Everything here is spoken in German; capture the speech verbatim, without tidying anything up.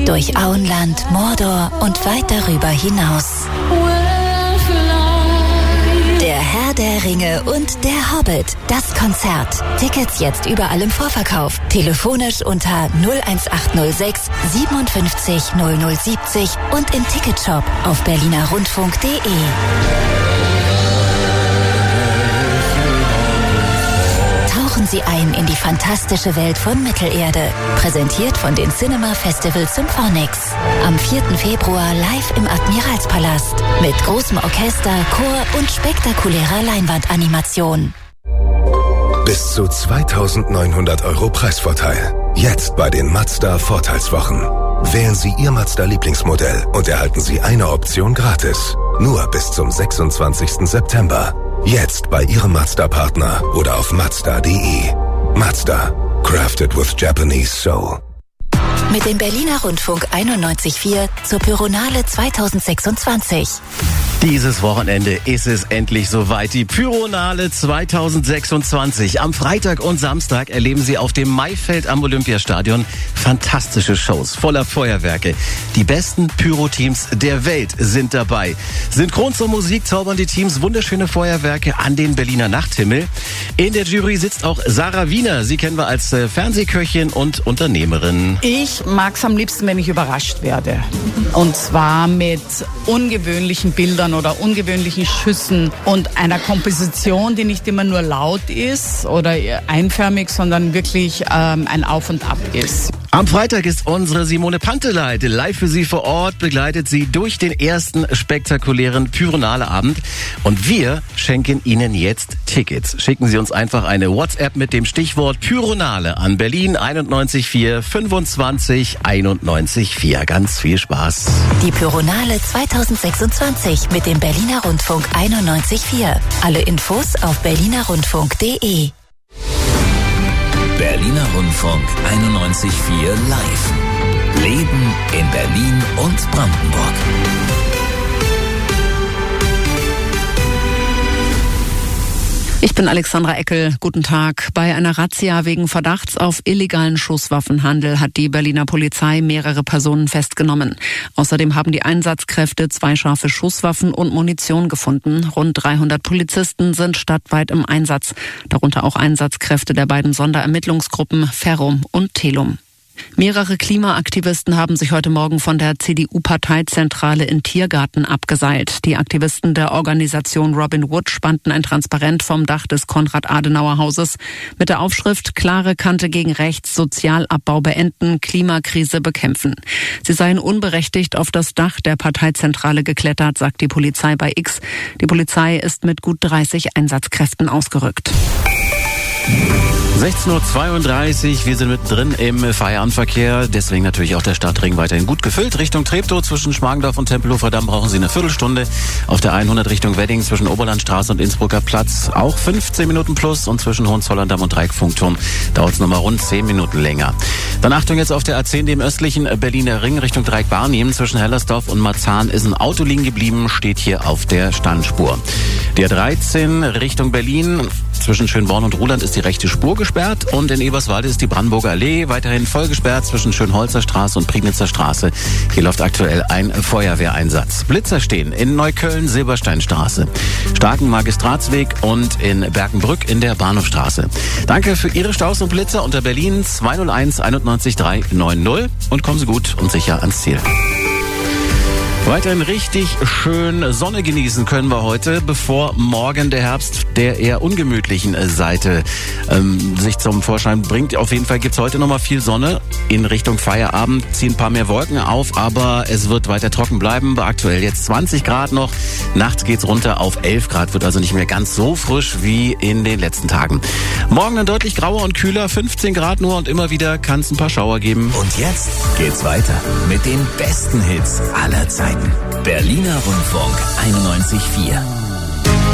durch Auenland, Mordor und weit darüber hinaus. Der Herr der Ringe und der Hobbit, das Konzert. Tickets jetzt überall im Vorverkauf. Telefonisch unter null eins acht null sechs siebenundfünfzig null null siebzig und im Ticketshop auf berliner rundfunk punkt de. Tauchen Sie ein in die fantastische Welt von Mittelerde. Präsentiert von den Cinema Festival Symphonics. Am vierten Februar live im Admiralspalast. Mit großem Orchester, Chor und spektakulärer Leinwandanimation. Bis zu zweitausendneunhundert Euro Preisvorteil. Jetzt bei den Mazda Vorteilswochen. Wählen Sie Ihr Mazda-Lieblingsmodell und erhalten Sie eine Option gratis. Nur bis zum sechsundzwanzigsten September. Jetzt bei Ihrem Mazda-Partner oder auf mazda punkt de. Mazda. Crafted with Japanese soul. Mit dem Berliner Rundfunk einundneunzig Komma vier zur Pyronale zweitausendsechsundzwanzig. Dieses Wochenende ist es endlich soweit. Die Pyronale zweitausendsechsundzwanzig. Am Freitag und Samstag erleben Sie auf dem Maifeld am Olympiastadion fantastische Shows voller Feuerwerke. Die besten Pyro-Teams der Welt sind dabei. Synchron zur Musik zaubern die Teams wunderschöne Feuerwerke an den Berliner Nachthimmel. In der Jury sitzt auch Sarah Wiener. Sie kennen wir als Fernsehköchin und Unternehmerin. Ich mag's am liebsten, wenn ich überrascht werde. Und zwar mit ungewöhnlichen Bildern oder ungewöhnlichen Schüssen und einer Komposition, die nicht immer nur laut ist oder einförmig, sondern wirklich ähm, ein Auf und Ab ist. Am Freitag ist unsere Simone Panteleit live für Sie vor Ort, begleitet Sie durch den ersten spektakulären Pyronale-Abend. Und wir schenken Ihnen jetzt Tickets. Schicken Sie uns einfach eine WhatsApp mit dem Stichwort Pyronale an Berlin einundneunzig vier fünfundzwanzig einundneunzig vier. Ganz viel Spaß. Die Pyronale zweitausendsechsundzwanzig mit dem Berliner Rundfunk einundneunzig Komma vier. Alle Infos auf berliner rundfunk punkt de. Berliner Rundfunk einundneunzig Komma vier live. Leben in Berlin und Brandenburg. Ich bin Alexandra Eckel. Guten Tag. Bei einer Razzia wegen Verdachts auf illegalen Schusswaffenhandel hat die Berliner Polizei mehrere Personen festgenommen. Außerdem haben die Einsatzkräfte zwei scharfe Schusswaffen und Munition gefunden. Rund dreihundert Polizisten sind stadtweit im Einsatz. Darunter auch Einsatzkräfte der beiden Sonderermittlungsgruppen Ferrum und Telum. Mehrere Klimaaktivisten haben sich heute Morgen von der C D U-Parteizentrale in Tiergarten abgeseilt. Die Aktivisten der Organisation Robin Hood spannten ein Transparent vom Dach des Konrad-Adenauer-Hauses mit der Aufschrift "Klare Kante gegen rechts, Sozialabbau beenden, Klimakrise bekämpfen". Sie seien unberechtigt auf das Dach der Parteizentrale geklettert, sagt die Polizei bei X. Die Polizei ist mit gut dreißig Einsatzkräften ausgerückt. sechzehn Uhr zweiunddreißig, wir sind mittendrin im Feierabendverkehr, deswegen natürlich auch der Stadtring weiterhin gut gefüllt. Richtung Treptow zwischen Schmargendorf und Tempelhofer Damm brauchen Sie eine Viertelstunde. Auf der hundert Richtung Wedding zwischen Oberlandstraße und Innsbrucker Platz auch fünfzehn Minuten plus und zwischen Hohenzollern-Damm und Dreieckfunkturm dauert es nochmal rund zehn Minuten länger. Dann Achtung jetzt auf der A zehn, dem östlichen Berliner Ring Richtung Dreieck-Barnim zwischen Hellersdorf und Marzahn ist ein Auto liegen geblieben, steht hier auf der Standspur. Die A dreizehn Richtung Berlin zwischen Schönborn und Ruhland ist die rechte Spur gesperrt und in Eberswalde ist die Brandenburger Allee weiterhin voll gesperrt zwischen Schönholzer Straße und Prignitzer Straße. Hier läuft aktuell ein Feuerwehreinsatz. Blitzer stehen in Neukölln, Silbersteinstraße, Starken Magistratsweg und in Berkenbrück in der Bahnhofstraße. Danke für Ihre Staus und Blitzer unter Berlin zwei null eins einundneunzig drei neunzig und kommen Sie gut und sicher ans Ziel. Weiterhin richtig schön Sonne genießen können wir heute, bevor morgen der Herbst der eher ungemütlichen Seite ähm, sich zum Vorschein bringt. Auf jeden Fall gibt's heute nochmal viel Sonne. In Richtung Feierabend ziehen ein paar mehr Wolken auf, aber es wird weiter trocken bleiben. Bei aktuell jetzt zwanzig Grad noch. Nachts geht's runter auf elf Grad, wird also nicht mehr ganz so frisch wie in den letzten Tagen. Morgen dann deutlich grauer und kühler, fünfzehn Grad nur und immer wieder kann es ein paar Schauer geben. Und jetzt geht's weiter mit den besten Hits aller Zeiten. Berliner Rundfunk einundneunzig Komma vier.